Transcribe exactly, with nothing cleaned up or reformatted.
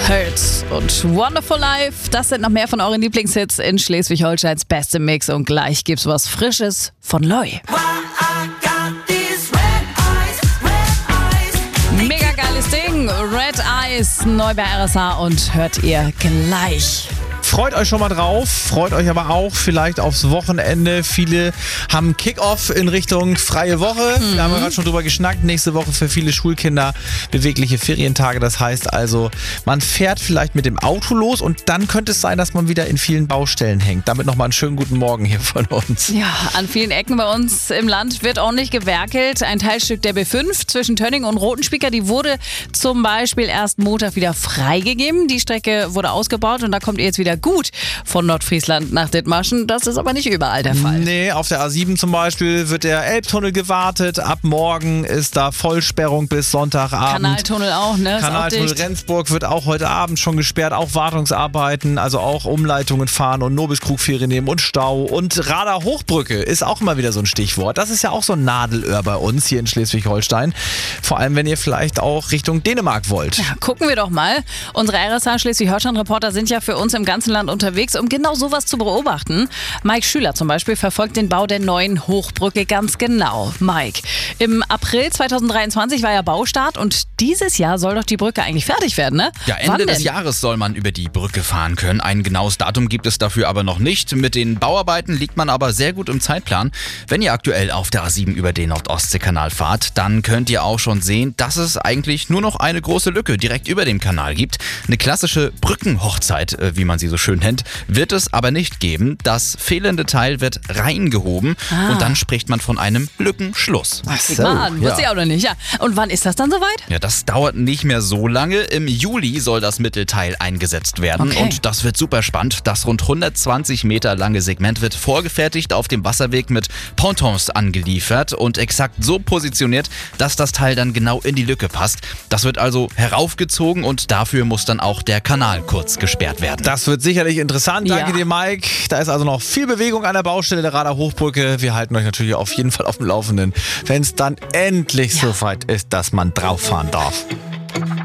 Hurts und Wonderful Life. Das sind noch mehr von euren Lieblingshits in Schleswig-Holsteins bestem Mix. Und gleich gibt's was Frisches von Loi. Mega geiles Ding. Red Eyes, neu bei R S H und hört ihr gleich. Freut euch schon mal drauf, freut euch aber auch vielleicht aufs Wochenende. Viele haben Kick-Off in Richtung freie Woche. Mhm. Da haben wir gerade schon drüber geschnackt. Nächste Woche für viele Schulkinder bewegliche Ferientage. Das heißt also, man fährt vielleicht mit dem Auto los und dann könnte es sein, dass man wieder in vielen Baustellen hängt. Damit nochmal einen schönen guten Morgen hier von uns. Ja, an vielen Ecken bei uns im Land wird ordentlich gewerkelt. Ein Teilstück der B fünf zwischen Tönning und Rotenspieker, die wurde zum Beispiel erst Montag wieder freigegeben. Die Strecke wurde ausgebaut und da kommt ihr jetzt wieder gut von Nordfriesland nach Dithmarschen. Das ist aber nicht überall der Fall. Nee, auf der A sieben zum Beispiel wird der Elbtunnel gewartet. Ab morgen ist da Vollsperrung bis Sonntagabend. Kanaltunnel auch, ne? Kanaltunnel Rendsburg wird auch heute Abend schon gesperrt. Auch Wartungsarbeiten, also auch Umleitungen fahren und Nobiskrugfähre nehmen und Stau. Und Radar Hochbrücke ist auch immer wieder so ein Stichwort. Das ist ja auch so ein Nadelöhr bei uns hier in Schleswig-Holstein. Vor allem, wenn ihr vielleicht auch Richtung Dänemark wollt. Ja, gucken wir doch mal. Unsere R S H Schleswig-Holstein-Reporter sind ja für uns im ganzen Land unterwegs, um genau sowas zu beobachten. Mike Schüler zum Beispiel verfolgt den Bau der neuen Hochbrücke ganz genau. Mike, im April zweitausenddreiundzwanzig war ja Baustart und dieses Jahr soll doch die Brücke eigentlich fertig werden, ne? Ja, Ende des Jahres soll man über die Brücke fahren können. Ein genaues Datum gibt es dafür aber noch nicht. Mit den Bauarbeiten liegt man aber sehr gut im Zeitplan. Wenn ihr aktuell auf der A sieben über den Nord-Ostsee-Kanal fahrt, dann könnt ihr auch schon sehen, dass es eigentlich nur noch eine große Lücke direkt über dem Kanal gibt. Eine klassische Brückenhochzeit, wie man sie so schön nennt, wird es aber nicht geben. Das fehlende Teil wird reingehoben ah. und dann spricht man von einem Lückenschluss. Ach so, mal an, wusste ich auch noch nicht. Ja. Und wann ist das dann soweit? Ja, das dauert nicht mehr so lange. Im Juli soll das Mittelteil eingesetzt werden okay. und das wird super spannend. Das rund hundertzwanzig Meter lange Segment wird vorgefertigt auf dem Wasserweg mit Pontons angeliefert und exakt so positioniert, dass das Teil dann genau in die Lücke passt. Das wird also heraufgezogen und dafür muss dann auch der Kanal kurz gesperrt werden. Das wird sicherlich interessant. Danke ja. dir, Mike. Da ist also noch viel Bewegung an der Baustelle der Radar Hochbrücke. Wir halten euch natürlich auf jeden Fall auf dem Laufenden, wenn es dann endlich ja. soweit ist, dass man drauf fahren darf.